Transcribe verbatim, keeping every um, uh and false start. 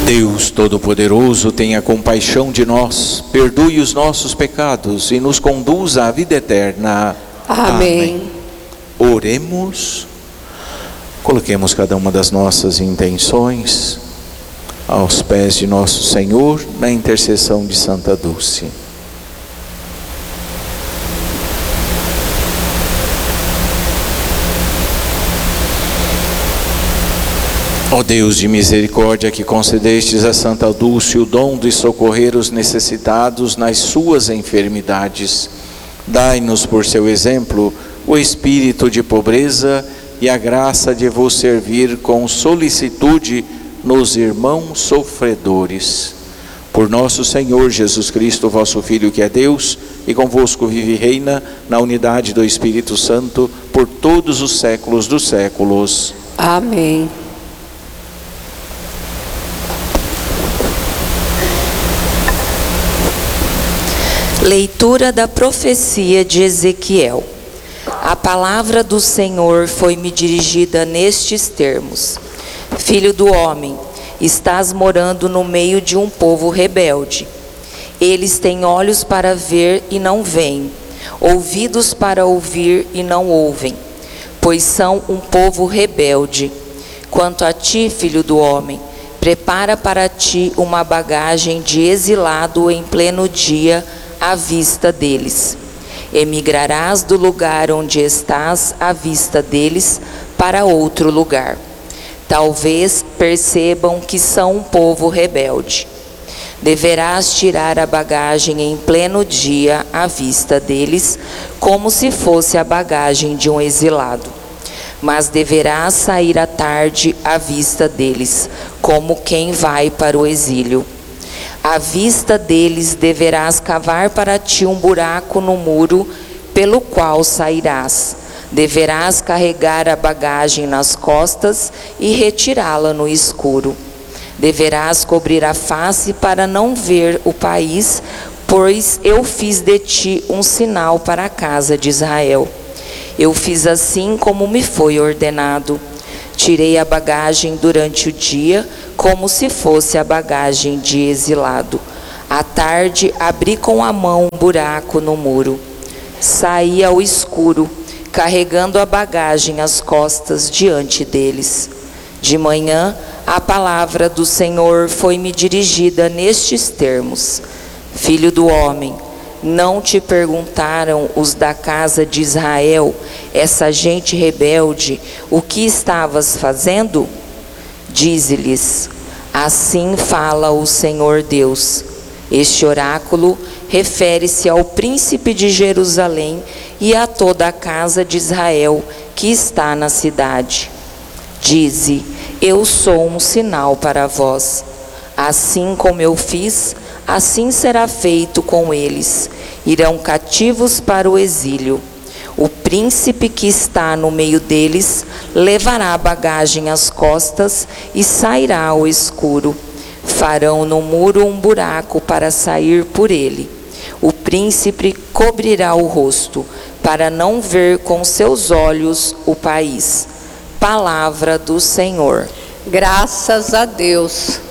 Deus Todo-Poderoso, tenha compaixão de nós, perdoe os nossos pecados e nos conduza à vida eterna. Amém. Amém. Oremos. Coloquemos cada uma das nossas intenções aos pés de nosso Senhor, na intercessão de Santa Dulce. Ó Deus de misericórdia, que concedestes a Santa Dulce o dom de socorrer os necessitados nas suas enfermidades, dai-nos por seu exemplo o espírito de pobreza e a graça de vos servir com solicitude nos irmãos sofredores. Por nosso Senhor Jesus Cristo, vosso Filho, que é Deus, e convosco vive e reina na unidade do Espírito Santo, por todos os séculos dos séculos. Amém. Leitura da profecia de Ezequiel. A palavra do Senhor foi-me dirigida nestes termos: Filho do homem, estás morando no meio de um povo rebelde. Eles têm olhos para ver e não veem, ouvidos para ouvir e não ouvem, pois são um povo rebelde. Quanto a ti, filho do homem, prepara para ti uma bagagem de exilado em pleno dia, à vista deles. Emigrarás do lugar onde estás à vista deles para outro lugar. Talvez percebam que são um povo rebelde. Deverás tirar a bagagem em pleno dia à vista deles, como se fosse a bagagem de um exilado. Mas deverás sair à tarde à vista deles, como quem vai para o exílio. À vista deles deverás cavar para ti um buraco no muro, pelo qual sairás. Deverás carregar a bagagem nas costas e retirá-la no escuro. Deverás cobrir a face para não ver o país, pois eu fiz de ti um sinal para a casa de Israel. Eu fiz assim como me foi ordenado. Tirei a bagagem durante o dia, como se fosse a bagagem de exilado. À tarde, abri com a mão um buraco no muro. Saí ao escuro, carregando a bagagem às costas diante deles. De manhã, a palavra do Senhor foi-me dirigida nestes termos: Filho do homem, não te perguntaram os da casa de Israel, essa gente rebelde, o que estavas fazendo? Dize-lhes: assim fala o Senhor Deus. Este oráculo refere-se ao príncipe de Jerusalém e a toda a casa de Israel que está na cidade. Dize: eu sou um sinal para vós. Assim como eu fiz, assim será feito com eles. Irão cativos para o exílio. O príncipe que está no meio deles levará a bagagem às costas e sairá ao escuro. Farão no muro um buraco para sair por ele. O príncipe cobrirá o rosto, para não ver com seus olhos o país. Palavra do Senhor. Graças a Deus.